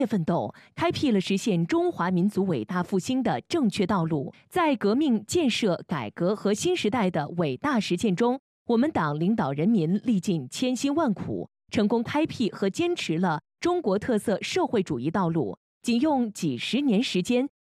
奋斗，开辟了实现中华民族伟大复兴的正确道路。在革命、建设、改革和新时代的伟大实践中，我们党领导人民历尽千辛万苦，成功开辟和坚持了中国特色社会主义道路。仅用几十年时间，